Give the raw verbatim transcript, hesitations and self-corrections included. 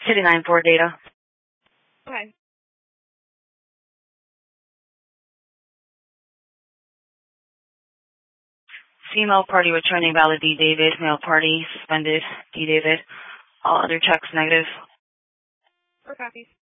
City nine four data. Okay. Female party returning valid D David. Male party suspended D David. All other checks negative. Four copies.